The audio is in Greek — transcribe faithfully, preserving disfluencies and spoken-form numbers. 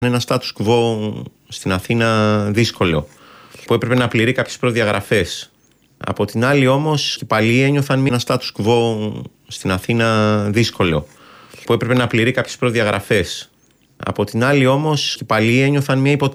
Ένα status quo στην Αθήνα δύσκολο, που έπρεπε να πληρεί κάποιες προδιαγραφές. Από την άλλη όμως, οι παλιοί ένιωθαν ένα status quo στην Αθήνα δύσκολο, που έπρεπε να πληρεί κάποιες προδιαγραφές. Από την άλλη όμως, οι παλιοί ένιωθαν μια υποτίμηση.